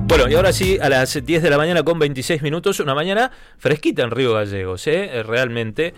Bueno, y ahora sí, a las 10 de la mañana con 26 minutos, una mañana fresquita en Río Gallegos, realmente.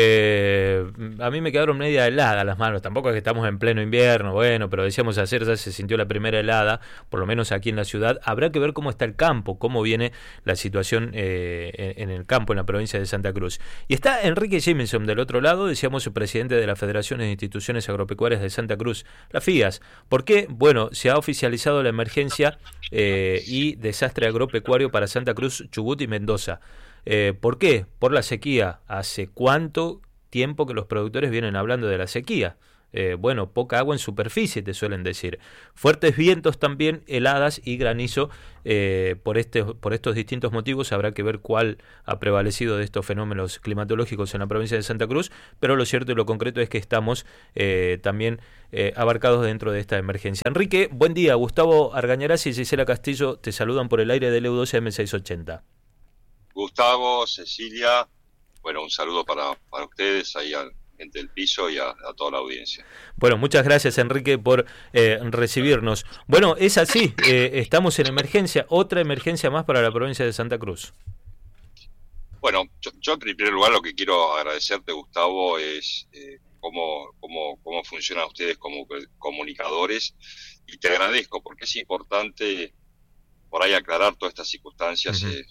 A mí me quedaron media helada las manos, tampoco es que estamos en pleno invierno, bueno, pero decíamos ayer ya se sintió la primera helada, por lo menos aquí en la ciudad. Habrá que ver cómo está el campo, cómo viene la situación en el campo, en la provincia de Santa Cruz. Y está Enrique Jiménez del otro lado, decíamos, el presidente de la Federación de Instituciones Agropecuarias de Santa Cruz, la FIAS. ¿Por qué? Bueno, se ha oficializado la emergencia y desastre agropecuario para Santa Cruz, Chubut y Mendoza. ¿Por qué? Por la sequía. ¿Hace cuánto tiempo que los productores vienen hablando de la sequía? Bueno, poca agua en superficie, te suelen decir. Fuertes vientos también, heladas y granizo. Por estos distintos motivos habrá que ver cuál ha prevalecido de estos fenómenos climatológicos en la provincia de Santa Cruz, pero lo cierto y lo concreto es que estamos también abarcados dentro de esta emergencia. Enrique, buen día. Gustavo Argañarás y Gisela Castillo te saludan por el aire del EU12M680. Gustavo, Cecilia, bueno, un saludo para ustedes ahí al gente del piso y a toda la audiencia. Bueno, muchas gracias, Enrique, por recibirnos. Bueno, es así, estamos en emergencia, otra emergencia más para la provincia de Santa Cruz. Bueno, yo en primer lugar lo que quiero agradecerte, Gustavo, es cómo funcionan ustedes como comunicadores, y te agradezco porque es importante por ahí aclarar todas estas circunstancias. Uh-huh.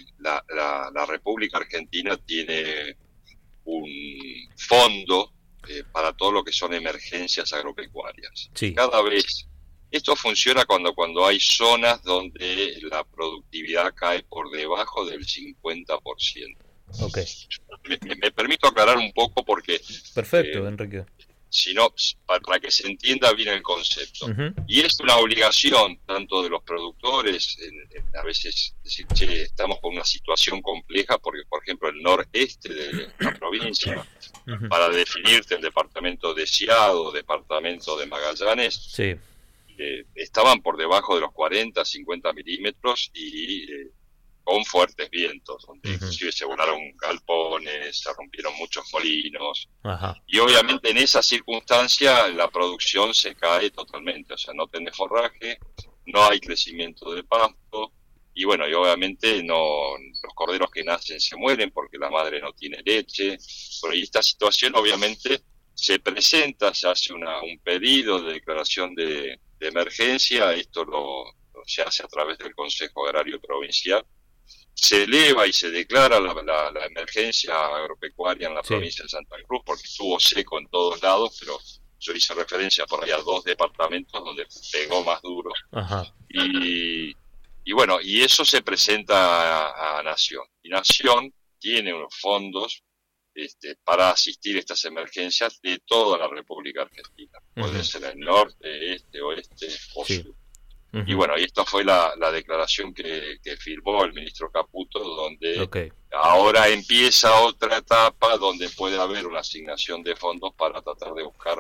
La República Argentina tiene un fondo para todo lo que son emergencias agropecuarias. Sí. Cada vez esto funciona cuando hay zonas donde la productividad cae por debajo del 50%. Okay. Me permito aclarar un poco porque... Perfecto, Enrique. Sino para que se entienda bien el concepto. Uh-huh. Y es una obligación tanto de los productores, a veces decir, che, estamos con una situación compleja porque, por ejemplo, el noreste de la provincia, uh-huh, para definirte el departamento de Ciado, departamento de Magallanes, sí, estaban por debajo de los 40, 50 milímetros y con fuertes vientos, donde, uh-huh, inclusive se volaron galpones, se rompieron muchos molinos. Ajá. Y obviamente en esa circunstancia la producción se cae totalmente, o sea, no tenés forraje, no hay crecimiento de pasto, y bueno, y obviamente los corderos que nacen se mueren porque la madre no tiene leche. Pero esta situación obviamente se presenta, se hace un pedido de declaración de emergencia, esto se hace a través del Consejo Agrario Provincial. Se eleva y se declara la emergencia agropecuaria en la, sí, provincia de Santa Cruz, porque estuvo seco en todos lados, pero yo hice referencia por ahí a 2 departamentos donde pegó más duro. Ajá. Y bueno, y eso se presenta a Nación. Y Nación tiene unos fondos para asistir a estas emergencias de toda la República Argentina. Uh-huh. Puede ser el norte, este, oeste o sí, sur. Uh-huh. Y bueno, y esta fue la declaración que firmó el ministro Caputo, donde, okay, ahora empieza otra etapa donde puede haber una asignación de fondos para tratar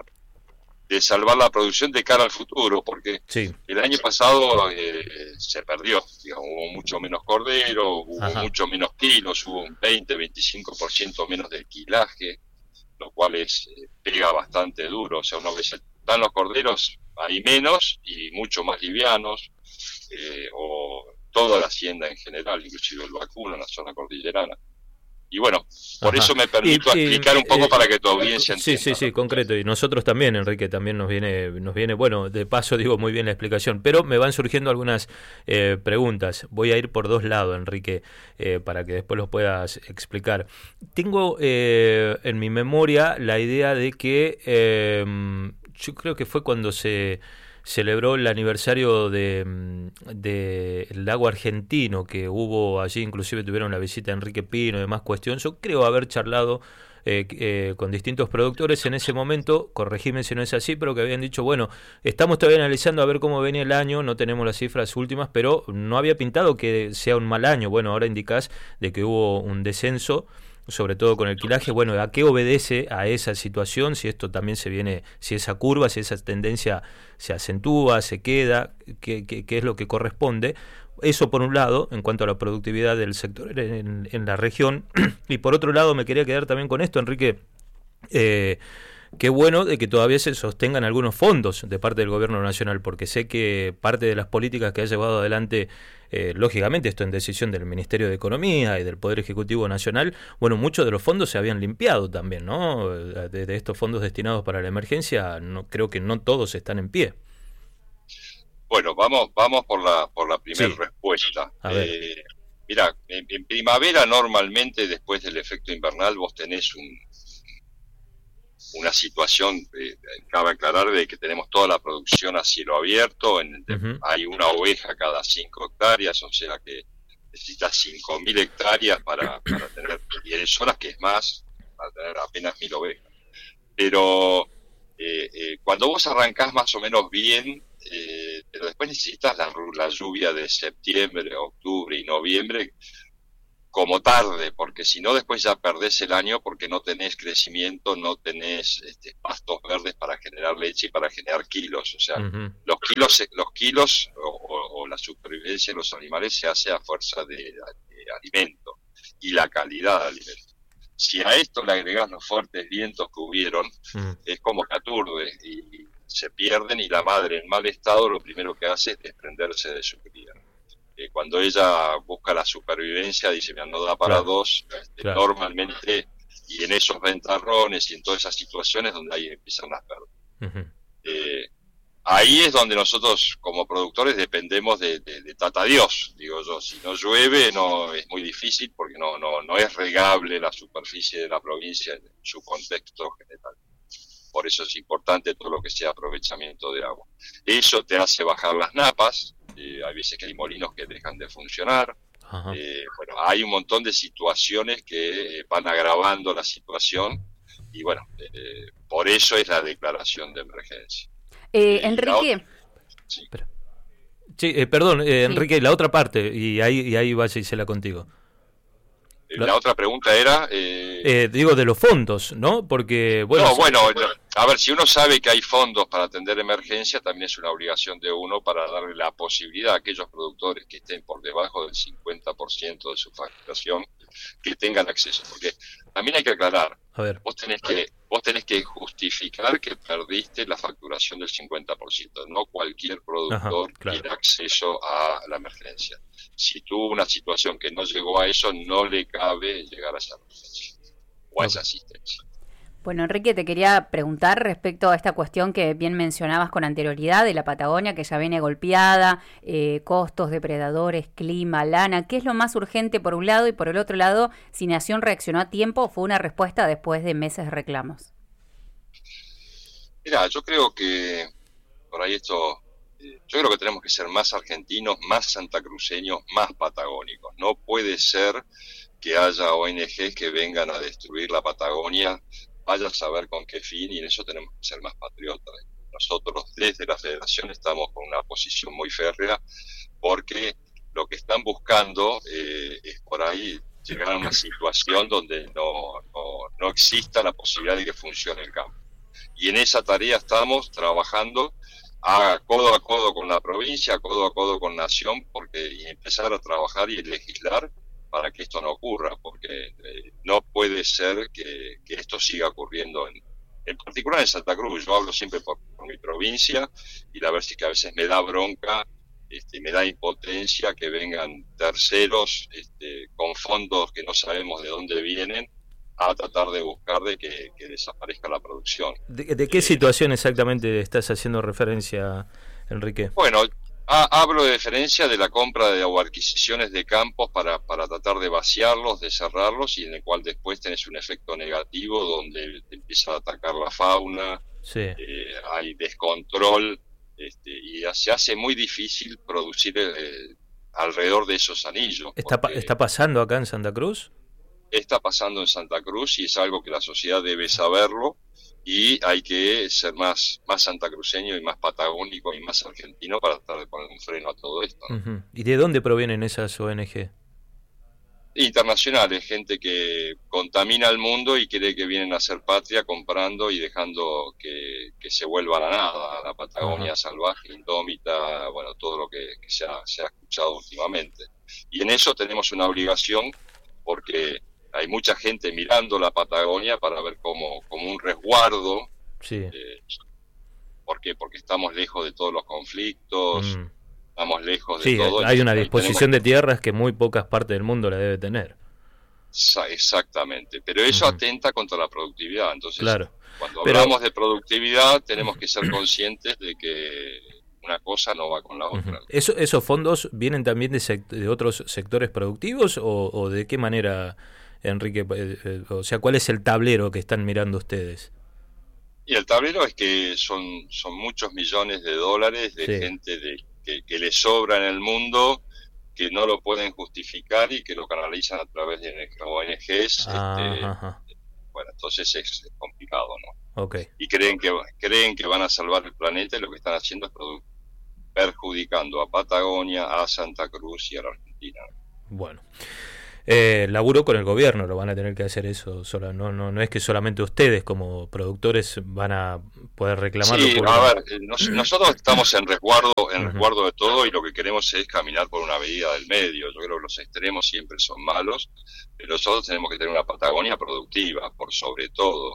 de salvar la producción de cara al futuro, porque sí, el año pasado se perdió, digamos, hubo mucho menos cordero, hubo, ajá, mucho menos kilos, hubo un 20-25% menos de quilaje, lo cual pega bastante duro. O sea, uno ve, están los corderos, hay menos y mucho más livianos, o toda la hacienda en general, inclusive el vacuno en la zona cordillerana. Y bueno, por, ajá, eso me permito explicar un poco para que tu audiencia entienda. Sí, concreto. Y nosotros también, Enrique, también nos viene, bueno, de paso digo muy bien la explicación, pero me van surgiendo algunas preguntas. Voy a ir por 2 lados, Enrique, para que después los puedas explicar. Tengo en mi memoria la idea de que yo creo que fue cuando se celebró el aniversario del lago argentino, que hubo allí, inclusive tuvieron la visita de Enrique Pino y demás cuestión. Yo creo haber charlado con distintos productores en ese momento, corregime si no es así, pero que habían dicho, bueno, estamos todavía analizando a ver cómo venía el año, no tenemos las cifras últimas, pero no había pintado que sea un mal año. Bueno, ahora indicás de que hubo un descenso, sobre todo con el quilaje. Bueno, ¿a qué obedece a esa situación? Si esto también se viene, si esa curva, si esa tendencia se acentúa, se queda, ¿qué es lo que corresponde? Eso por un lado, en cuanto a la productividad del sector en la región. Y por otro lado, me quería quedar también con esto, Enrique. qué bueno de que todavía se sostengan algunos fondos de parte del gobierno nacional, porque sé que parte de las políticas que ha llevado adelante, lógicamente esto en decisión del Ministerio de Economía y del Poder Ejecutivo Nacional, bueno, muchos de los fondos se habían limpiado también, ¿no? De estos fondos destinados para la emergencia, no, creo que no todos están en pie. Bueno, vamos por la primera respuesta. Mira, en primavera normalmente después del efecto invernal vos tenés una situación, cabe aclarar de que tenemos toda la producción a cielo abierto, hay una oveja cada 5 hectáreas, o sea que necesitas 5.000 hectáreas para tener 10 horas, que es más, para tener apenas 1.000 ovejas. Pero cuando vos arrancás más o menos bien, pero después necesitas la lluvia de septiembre, octubre y noviembre como tarde, porque si no después ya perdés el año porque no tenés crecimiento, no tenés pastos verdes para generar leche y para generar kilos. O sea, los kilos o la supervivencia de los animales se hace a fuerza de alimento y la calidad de alimento. Si a esto le agregás los fuertes vientos que hubieron, es como que aturde y se pierden, y la madre en mal estado lo primero que hace es desprenderse de su cría. Cuando ella busca la supervivencia, dice, mira, no da para dos, normalmente, y en esos ventarrones y en todas esas situaciones donde ahí empiezan las pérdidas. Ahí es donde nosotros como productores dependemos de Tata Dios, digo yo. Si no llueve no es muy difícil porque no es regable la superficie de la provincia en su contexto general. Por eso es importante todo lo que sea aprovechamiento de agua. Eso te hace bajar las napas, hay veces que hay molinos que dejan de funcionar. Bueno, hay un montón de situaciones que van agravando la situación y bueno, por eso es la declaración de emergencia. Enrique. Sí. Perdón, Enrique, la otra parte, y ahí va Gisela contigo. La otra pregunta era... digo, de los fondos, ¿no? Porque, bueno... A ver, si uno sabe que hay fondos para atender emergencia, también es una obligación de uno para darle la posibilidad a aquellos productores que estén por debajo del 50% de su facturación, que tengan acceso. Porque también hay que aclarar, vos tenés que justificar que perdiste la facturación del 50%. No cualquier productor tiene acceso a la emergencia. Si tuvo una situación que no llegó a eso, no le cabe llegar a esa emergencia o a esa asistencia. Bueno, Enrique, te quería preguntar respecto a esta cuestión que bien mencionabas con anterioridad de la Patagonia, que ya viene golpeada, costos, depredadores, clima, lana. ¿Qué es lo más urgente por un lado? Y por el otro lado, si Nación reaccionó a tiempo o fue una respuesta después de meses de reclamos. Mira, yo creo que por ahí yo creo que tenemos que ser más argentinos, más santacruceños, más patagónicos. No puede ser que haya ONGs que vengan a destruir la Patagonia, vaya a saber con qué fin, y en eso tenemos que ser más patriotas. Nosotros desde la Federación estamos con una posición muy férrea, porque lo que están buscando es por ahí llegar a una situación donde no exista la posibilidad de que funcione el campo. Y en esa tarea estamos trabajando codo a codo con la provincia, codo a codo con Nación, y empezar a trabajar y legislar para que esto no ocurra, porque no puede ser que esto siga ocurriendo en particular en Santa Cruz. Yo hablo siempre por mi provincia, y la verdad es que a veces me da bronca, me da impotencia que vengan terceros con fondos que no sabemos de dónde vienen a tratar de buscar de que desaparezca la producción. ¿De qué situación exactamente estás haciendo referencia, Enrique? Bueno, hablo de diferencia de la compra o adquisiciones de campos para tratar de vaciarlos, de cerrarlos, y en el cual después tenés un efecto negativo donde te empieza a atacar la fauna, hay descontrol, y se hace muy difícil producir alrededor de esos anillos. ¿Está pasando acá en Santa Cruz? Está pasando en Santa Cruz y es algo que la sociedad debe saberlo, y hay que ser más santacruceño y más patagónico y más argentino para tratar de poner un freno a todo esto, ¿no? ¿Y de dónde provienen esas ONG? Internacionales, gente que contamina el mundo y cree que vienen a hacer patria comprando y dejando que se vuelva a la nada, la Patagonia salvaje, indómita, bueno, todo lo que se ha escuchado últimamente. Y en eso tenemos una obligación, porque hay mucha gente mirando la Patagonia para ver como un resguardo Sí. ¿Por qué? Porque estamos lejos de todos los conflictos, estamos lejos de sí, todo. Hay una disposición de tierras que muy pocas partes del mundo la debe tener. Exactamente, pero eso atenta contra la productividad. Entonces, claro. Cuando hablamos de productividad, tenemos que ser conscientes de que una cosa no va con la otra. ¿Esos fondos vienen también de otros sectores productivos o de qué manera, Enrique? O sea, ¿cuál es el tablero que están mirando ustedes? Y el tablero es que son muchos millones de dólares de gente que le sobra en el mundo, que no lo pueden justificar y que lo canalizan a través de ONGs. Bueno, entonces es complicado, ¿no? Okay. Y creen que van a salvar el planeta, y lo que están haciendo es perjudicando a Patagonia, a Santa Cruz y a la Argentina. Bueno, laburo con el gobierno, lo van a tener que hacer eso. No es que solamente ustedes como productores van a poder reclamarlo. Sí, a ver, nosotros estamos en resguardo de todo, y lo que queremos es caminar por una medida del medio. Yo creo que los extremos siempre son malos, pero nosotros tenemos que tener una Patagonia productiva, por sobre todo.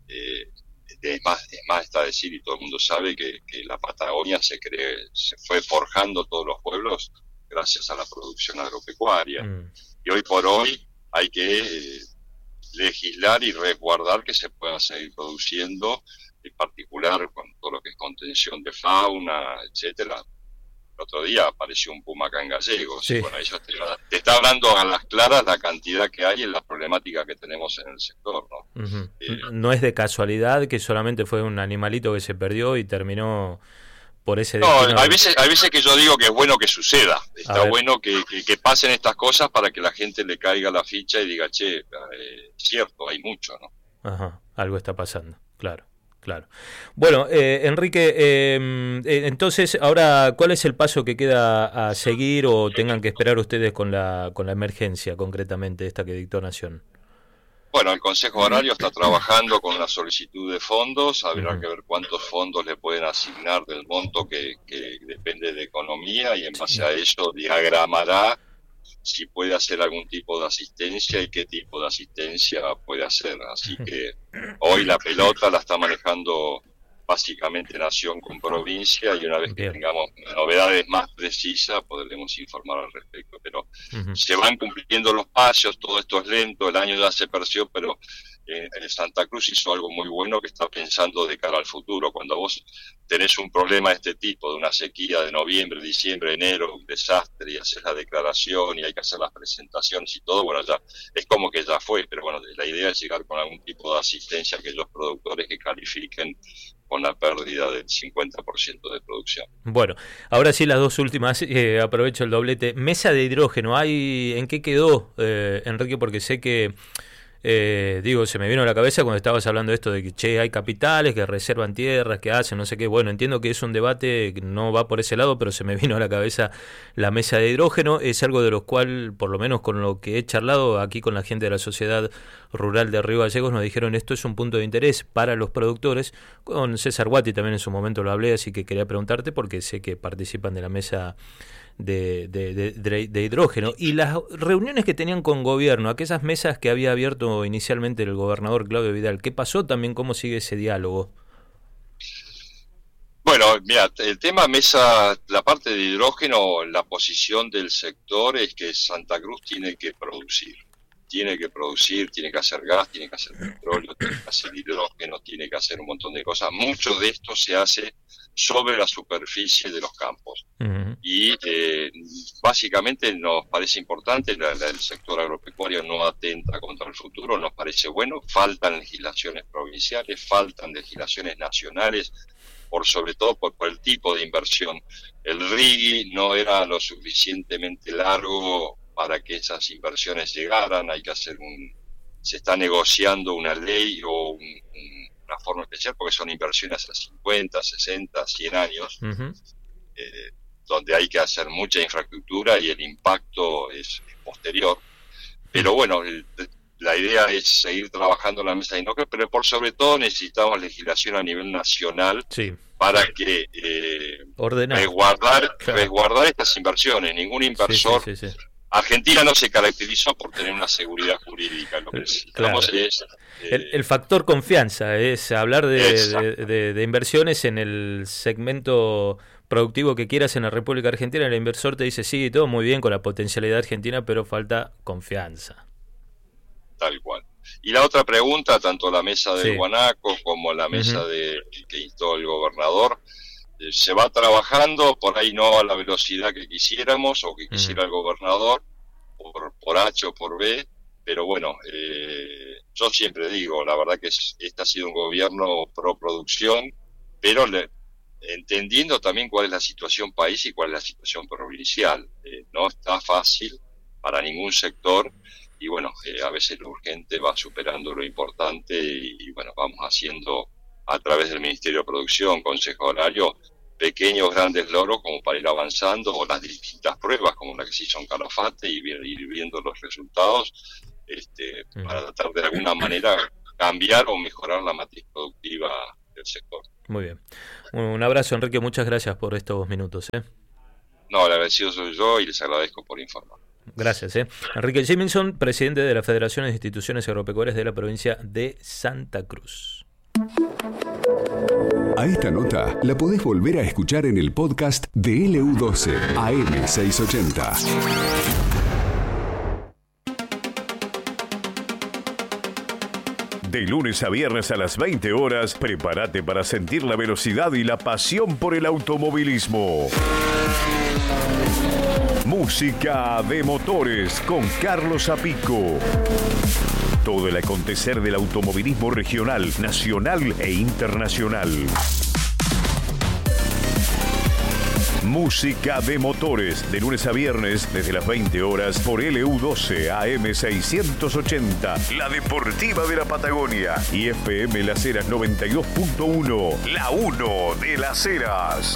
Es más está decir, y todo el mundo sabe que la Patagonia se fue forjando todos los pueblos gracias a la producción agropecuaria. Y hoy por hoy hay que legislar y resguardar que se pueda seguir produciendo, en particular con todo lo que es contención de fauna, etcétera. El otro día apareció un puma acá en Gallegos. Sí. Bueno, eso te está hablando a las claras la cantidad que hay en la problemática que tenemos en el sector, ¿no? No es de casualidad que solamente fue un animalito que se perdió y terminó por ese destino. No, hay veces que yo digo que es bueno que suceda. Está bueno que pasen estas cosas para que la gente le caiga la ficha y diga, che, cierto, hay mucho, ¿no? Ajá, algo está pasando, claro. Bueno, Enrique, entonces, ahora, ¿cuál es el paso que queda a seguir o tengan que esperar ustedes con la emergencia, concretamente, esta que dictó Nación? Bueno, el Consejo Agrario está trabajando con una solicitud de fondos, habrá que ver cuántos fondos le pueden asignar del monto que depende de economía, y en base a eso diagramará si puede hacer algún tipo de asistencia y qué tipo de asistencia puede hacer. Así que hoy la pelota la está manejando básicamente Nación con provincia, y una vez que tengamos novedades más precisas podremos informar al respecto. Pero se van cumpliendo los pasos, todo esto es lento, el año ya se perció, pero Santa Cruz hizo algo muy bueno, que está pensando de cara al futuro. Cuando vos tenés un problema de este tipo, de una sequía de noviembre, diciembre, enero, un desastre, y haces la declaración y hay que hacer las presentaciones y todo, bueno, ya es como que ya fue, pero bueno, la idea es llegar con algún tipo de asistencia a aquellos productores que califiquen con la pérdida del 50% de producción. Bueno, ahora sí las dos últimas, aprovecho el doblete. Mesa de hidrógeno, ¿en qué quedó, Enrique? Porque sé que se me vino a la cabeza cuando estabas hablando de esto de que hay capitales que reservan tierras, que hacen no sé qué. Bueno, entiendo que es un debate que no va por ese lado, pero se me vino a la cabeza la mesa de hidrógeno. Es algo de lo cual, por lo menos con lo que he charlado aquí con la gente de la Sociedad Rural de Río Gallegos, nos dijeron esto es un punto de interés para los productores. Con César Guati también en su momento lo hablé, así que quería preguntarte porque sé que participan de la mesa de hidrógeno. Y las reuniones que tenían con gobierno, aquellas mesas que había abierto inicialmente el gobernador Claudio Vidal, ¿qué pasó también? ¿Cómo sigue ese diálogo? Bueno, mira, el tema mesa, la parte de hidrógeno, la posición del sector es que Santa Cruz tiene que producir, tiene que hacer gas, tiene que hacer petróleo, tiene que hacer hidrógeno, tiene que hacer un montón de cosas. Mucho de esto se hace sobre la superficie de los campos. Y básicamente nos parece importante, el sector agropecuario no atenta contra el futuro, nos parece bueno. Faltan legislaciones provinciales, faltan legislaciones nacionales, sobre todo por el tipo de inversión. El RIGI no era lo suficientemente largo para que esas inversiones llegaran. Hay que hacer se está negociando una ley o una forma especial, porque son inversiones a 50, 60, 100 años, donde hay que hacer mucha infraestructura y el impacto es posterior. Pero bueno, la idea es seguir trabajando en la mesa de hidrógeno, pero por sobre todo necesitamos legislación a nivel nacional para que resguardar estas inversiones. Ningún inversor Argentina no se caracterizó por tener una seguridad jurídica. Lo que necesitamos es... el factor confianza, es hablar de inversiones en el segmento productivo que quieras en la República Argentina. El inversor te dice, sí, todo muy bien con la potencialidad argentina, pero falta confianza. Tal cual. Y la otra pregunta, tanto la mesa del Guanaco como la mesa que instó el gobernador, se va trabajando, por ahí no a la velocidad que quisiéramos o que quisiera el gobernador, por H o por B, pero bueno, yo siempre digo, la verdad que este ha sido un gobierno pro producción, pero entendiendo también cuál es la situación país y cuál es la situación provincial. No está fácil para ningún sector, y bueno, a veces lo urgente va superando lo importante, y bueno, vamos haciendo a través del Ministerio de Producción, Consejo Horario, pequeños grandes logros como para ir avanzando, o las distintas pruebas como la que se hizo en Calafate, y ir viendo los resultados, para tratar de alguna manera cambiar o mejorar la matriz productiva del sector. Muy bien. Un abrazo, Enrique, muchas gracias por estos minutos. No, el agradecido soy yo y les agradezco por informar. Gracias. Enrique Jimilson, presidente de la Federación de Instituciones Agropecuarias de la provincia de Santa Cruz. A esta nota la podés volver a escuchar en el podcast de LU12 AM680. De lunes a viernes a las 20 horas, prepárate para sentir la velocidad y la pasión por el automovilismo. Música de motores con Carlos Apico. Todo el acontecer del automovilismo regional, nacional e internacional. Música de motores, de lunes a viernes, desde las 20 horas, por LU12 AM680, la deportiva de la Patagonia, y FM Las Heras 92.1, la 1 de Las Heras.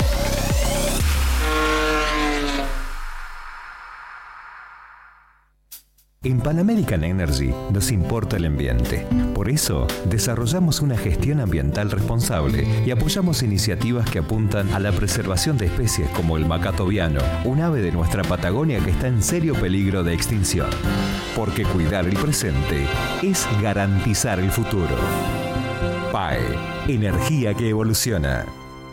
En Pan American Energy nos importa el ambiente. Por eso, desarrollamos una gestión ambiental responsable y apoyamos iniciativas que apuntan a la preservación de especies como el macaco viano, un ave de nuestra Patagonia que está en serio peligro de extinción. Porque cuidar el presente es garantizar el futuro. PAE, energía que evoluciona.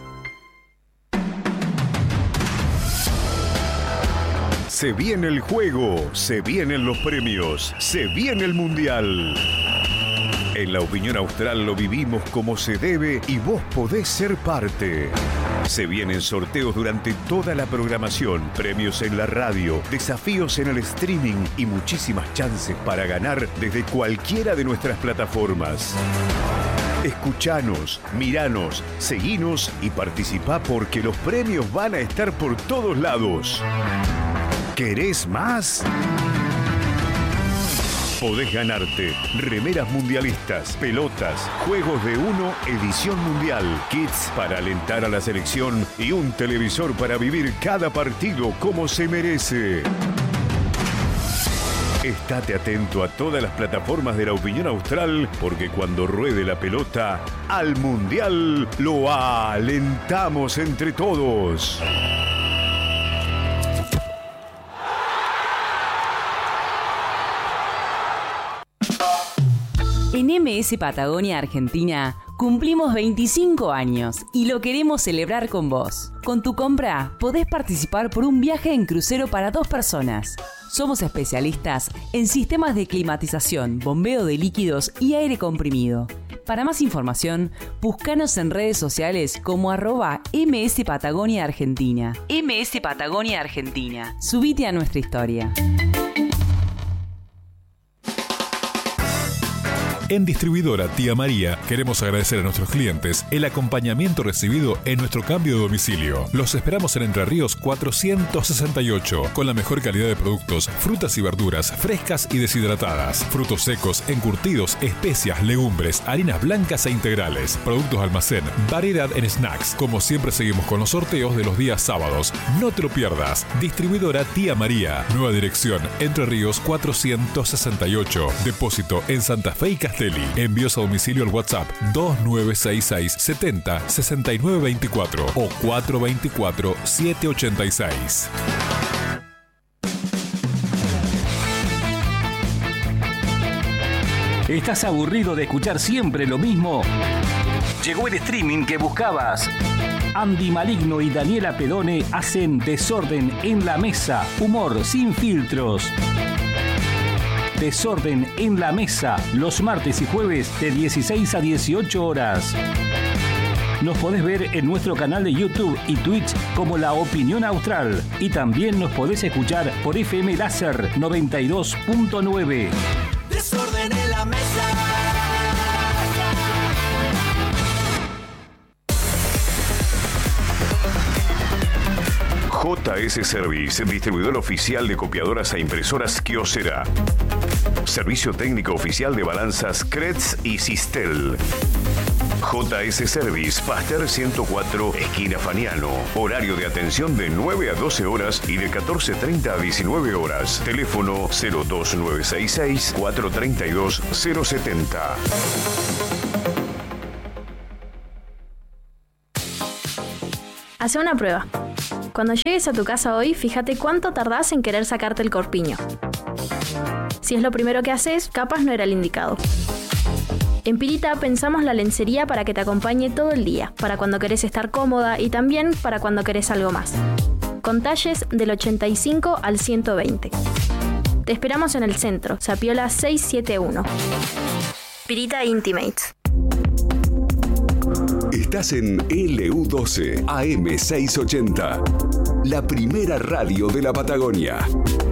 Se viene el juego, se vienen los premios, se viene el mundial. En La Opinión Austral lo vivimos como se debe y vos podés ser parte. Se vienen sorteos durante toda la programación, premios en la radio, desafíos en el streaming y muchísimas chances para ganar desde cualquiera de nuestras plataformas. Escuchanos, miranos, seguinos y participá porque los premios van a estar por todos lados. ¿Querés más? Podés ganarte remeras mundialistas, pelotas, juegos de uno, edición mundial, kits para alentar a la selección y un televisor para vivir cada partido como se merece. Estate atento a todas las plataformas de La Opinión Austral, porque cuando ruede la pelota, al mundial lo alentamos entre todos. En MS Patagonia Argentina cumplimos 25 años y lo queremos celebrar con vos. Con tu compra podés participar por un viaje en crucero para 2 personas. Somos especialistas en sistemas de climatización, bombeo de líquidos y aire comprimido. Para más información, búscanos en redes sociales como @MS Patagonia Argentina. MS Patagonia Argentina. Subite a nuestra historia. En Distribuidora Tía María queremos agradecer a nuestros clientes el acompañamiento recibido en nuestro cambio de domicilio. Los esperamos en Entre Ríos 468 con la mejor calidad de productos, frutas y verduras frescas y deshidratadas, frutos secos, encurtidos, especias, legumbres, harinas blancas e integrales, productos de almacén, variedad en snacks. Como siempre seguimos con los sorteos de los días sábados. No te lo pierdas. Distribuidora Tía María. Nueva dirección Entre Ríos 468. Depósito en Santa Fe y Castelli. Envíos a domicilio al WhatsApp 2966 70 6924 o 424 786. ¿Estás aburrido de escuchar siempre lo mismo? Llegó el streaming que buscabas. Andy Maligno y Daniela Pedone hacen Desorden en la Mesa. Humor sin filtros. Desorden en la Mesa, los martes y jueves de 16 a 18 horas. Nos podés ver en nuestro canal de YouTube y Twitch como La Opinión Austral. Y también nos podés escuchar por FM Láser 92.9. Desorden en la Mesa. JS Service, distribuidor oficial de copiadoras e impresoras Kyocera. Servicio técnico oficial de balanzas Kretz y Sistel. JS Service, Pasteur 104, esquina Faniano. Horario de atención de 9 a 12 horas y de 14:30 a 19 horas. Teléfono 02966 432 070. Hace una prueba. Cuando llegues a tu casa hoy, fíjate cuánto tardás en querer sacarte el corpiño. Si es lo primero que haces, capaz no era el indicado. En Pirita pensamos la lencería para que te acompañe todo el día, para cuando querés estar cómoda y también para cuando querés algo más. Con talles del 85 al 120. Te esperamos en el centro, Zapiola 671. Pirita Intimates. Estás en LU12 AM680, la primera radio de la Patagonia.